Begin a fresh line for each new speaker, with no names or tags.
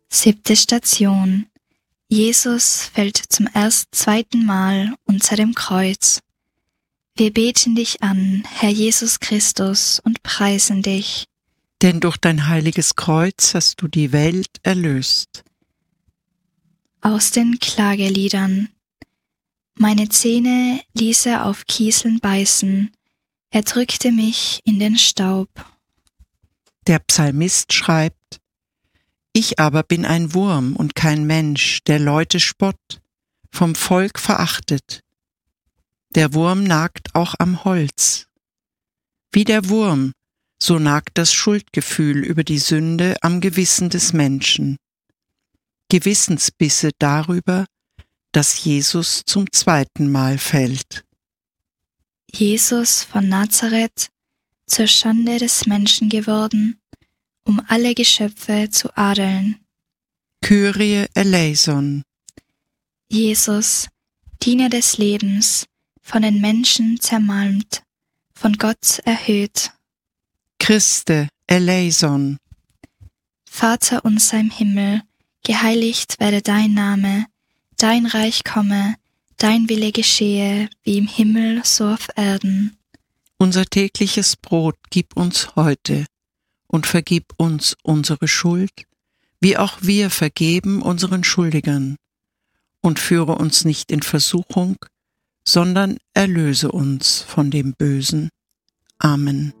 7. Station. Jesus fällt zum zweiten Mal unter dem Kreuz. Wir beten dich an, Herr Jesus Christus, und preisen dich.
Denn durch dein heiliges Kreuz hast du die Welt erlöst.
Aus den Klageliedern. Meine Zähne ließ er auf Kieseln beißen, er drückte mich in den Staub.
Der Psalmist schreibt: Ich aber bin ein Wurm und kein Mensch, der Leute spott, vom Volk verachtet. Der Wurm nagt auch am Holz. Wie der Wurm, so nagt das Schuldgefühl über die Sünde am Gewissen des Menschen. Gewissensbisse darüber, dass Jesus zum zweiten Mal fällt.
Jesus von Nazareth, zur Schande des Menschen geworden, um alle Geschöpfe zu adeln.
Kyrie eleison.
Jesus, Diener des Lebens, von den Menschen zermalmt, von Gott erhöht.
Christe eleison.
Vater unser im Himmel, geheiligt werde dein Name, dein Reich komme, dein Wille geschehe, wie im Himmel so auf Erden.
Unser tägliches Brot gib uns heute und vergib uns unsere Schuld, wie auch wir vergeben unseren Schuldigern. Und führe uns nicht in Versuchung, sondern erlöse uns von dem Bösen. Amen.